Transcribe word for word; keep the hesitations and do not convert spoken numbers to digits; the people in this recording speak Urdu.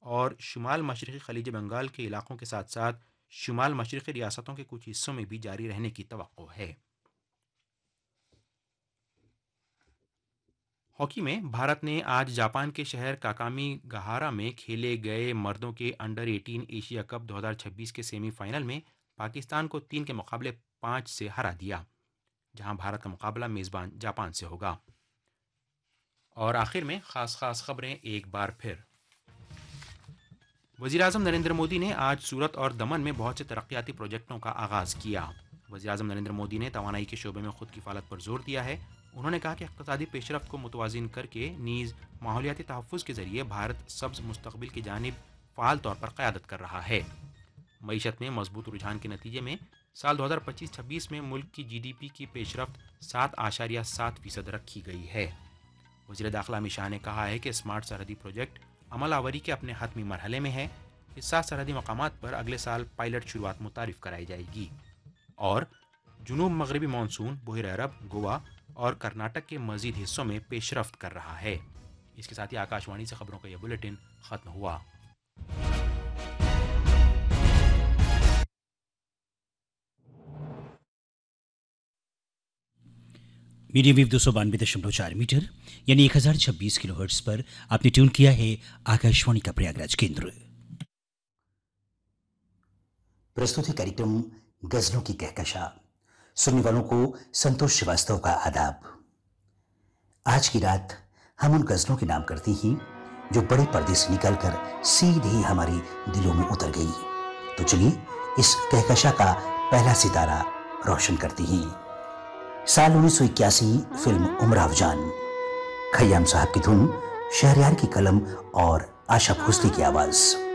اور شمال مشرقی خلیج بنگال کے علاقوں کے ساتھ ساتھ شمال مشرقی ریاستوں کے کچھ حصوں میں بھی جاری رہنے کی توقع ہے۔ ہاکی میں بھارت نے آج جاپان کے شہر کاکامی گہارا میں کھیلے گئے مردوں کے انڈر ایٹین ایشیا کپ دو ہزار چھبیس کے سیمی فائنل میں پاکستان کو تین کے مقابلے پانچ سے ہرا دیا، جہاں بھارت کا مقابلہ میزبان جاپان سے ہوگا۔ اور آخر میں خاص خاص خبریں ایک بار پھر۔ وزیراعظم نریندر مودی نے آج سورت اور دمن میں بہت سے ترقیاتی پروجیکٹوں کا آغاز کیا۔ وزیراعظم نریندر مودی نے توانائی کے شعبے میں خود کفالت پر زور دیا ہے۔ انہوں نے کہا کہ اقتصادی پیش رفت کو متوازن کر کے نیز ماحولیاتی تحفظ کے ذریعے بھارت سبز مستقبل کی جانب فعال طور پر قیادت کر رہا ہے۔ معیشت میں مضبوط رجحان کے نتیجے میں سال دو ہزار پچیس چھبیس میں ملک کی جی ڈی پی کی پیش رفت سات اشاریہ سات فیصد رکھی گئی ہے۔ وزیر داخلہ امت شاہ نے کہا ہے کہ اسمارٹ سرحدی پروجیکٹ عمل آوری کے اپنے حتمی مرحلے میں ہے۔ اس سات سرحدی مقامات پر اگلے سال پائلٹ شروعات متعارف کرائی جائے گی۔ اور جنوب مغربی مانسون بحیرہ عرب، گوا اور کرناٹک کے مزید حصوں میں پیش رفت کر رہا ہے۔ اس کے ساتھ ہی آکاش وانی سے خبروں کا یہ بلیٹن ختم ہوا۔ میڈیم ویو دو سو بانوے دشملو چار میٹر یعنی ایک ہزار چھبیس کلو ہرٹز پر آپ نے ٹیون کیا ہے آکاشوانی کا پریاگراج کیندر۔ پرستوتی کاریکرم غزلوں کی کہکشاں، سننے والوں کو سنتوش شریواستو کا آداب۔ آج کی رات ہم ان غزلوں کے نام کرتے ہیں جو بڑے پردے سے نکل کر سیدھے ہی ہمارے دلوں میں اتر گئی۔ تو چلیے اس کہکشاں کا پہلا ستارہ روشن کرتے ہیں۔ سال انیس سو اکیاسی، فلم امراؤ جان، خیام صاحب کی دھن، شہریار کی قلم اور آشا بھوسلے کی آواز۔